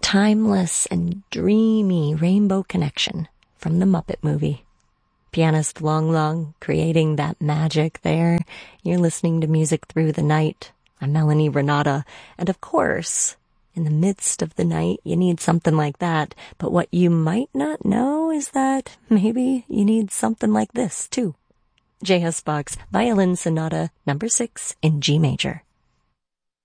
timeless and dreamy rainbow connection from the Muppet movie. Pianist Long Long creating that magic there. You're listening to Music Through the Night. I'm Melanie Renata, and of course, in the midst of the night, you need something like that. But what you might not know is that maybe you need something like this, too. J.S. Bach's Violin Sonata No. 6 in G major.